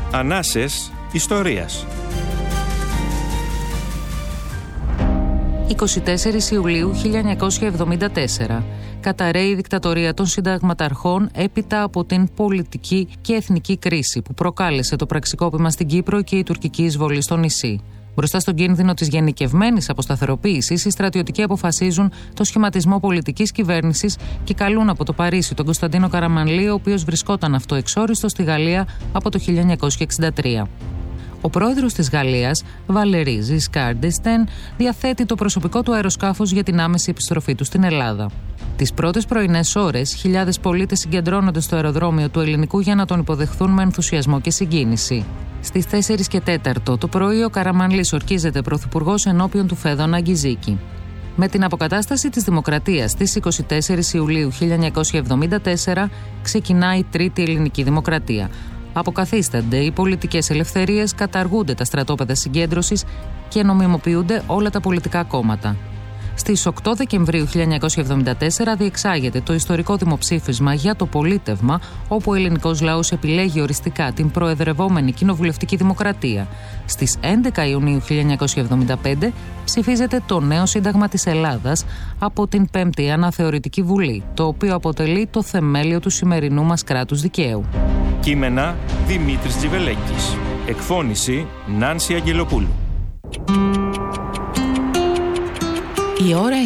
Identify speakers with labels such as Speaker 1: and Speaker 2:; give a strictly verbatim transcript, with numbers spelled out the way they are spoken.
Speaker 1: Ανάσες ιστορίας.
Speaker 2: εικοστή τέταρτη Ιουλίου χίλια εννιακόσια εβδομήντα τέσσερα. Καταρρέει η δικτατορία των συνταγματαρχών έπειτα από την πολιτική και εθνική κρίση που προκάλεσε το πραξικόπημα στην Κύπρο και η τουρκική εισβολή στο νησί. Μπροστά στον κίνδυνο της γενικευμένης αποσταθεροποίησης, οι στρατιωτικοί αποφασίζουν το σχηματισμό πολιτικής κυβέρνησης και καλούν από το Παρίσι τον Κωνσταντίνο Καραμανλή, ο οποίος βρισκόταν αυτοεξόριστος στη Γαλλία από το χίλια εννιακόσια εξήντα τρία. Ο πρόεδρος της Γαλλίας, Βαλερί Ζισκάρ ντ'Εστέν, διαθέτει το προσωπικό του αεροσκάφος για την άμεση επιστροφή του στην Ελλάδα. Τις πρώτες πρωινές ώρες, χιλιάδες πολίτες συγκεντρώνονται στο αεροδρόμιο του Ελληνικού για να τον υποδεχθούν με ενθουσιασμό και συγκίνηση. Στις τέσσερις και τέσσερα το πρωί, ο Καραμανλής ορκίζεται πρωθυπουργός ενώπιον του Φέδωνα Γκιζίκη. Με την αποκατάσταση της Δημοκρατίας στις εικοστή τέταρτη Ιουλίου χίλια εννιακόσια εβδομήντα τέσσερα, ξεκινάει η Τρίτη Ελληνική Δημοκρατία. Αποκαθίστανται οι πολιτικές ελευθερίες, καταργούνται τα στρατόπεδα συγκέντρωσης και νομιμοποιούνται όλα τα πολιτικά κόμματα. Στις οκτώ Δεκεμβρίου χίλια εννιακόσια εβδομήντα τέσσερα διεξάγεται το ιστορικό δημοψήφισμα για το πολίτευμα, όπου ο ελληνικός λαός επιλέγει οριστικά την προεδρευόμενη κοινοβουλευτική δημοκρατία. Στις έντεκα Ιουνίου χίλια εννιακόσια εβδομήντα πέντε ψηφίζεται το νέο Σύνταγμα της Ελλάδας από την Πέμπτη Αναθεωρητική Βουλή, το οποίο αποτελεί το θεμέλιο του σημερινού μας κράτους δικαίου.
Speaker 1: Κείμενα Δημήτρης Τζιβελέκης. Εκφώνηση Νάνση Αγγελοπούλου.
Speaker 2: Η ώρα